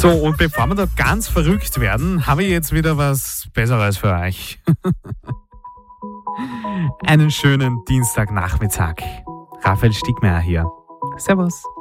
So, und bevor wir da ganz verrückt werden, habe ich jetzt wieder was Besseres für euch. Einen schönen Dienstagnachmittag. Raphael Stiegmeier hier. Servus.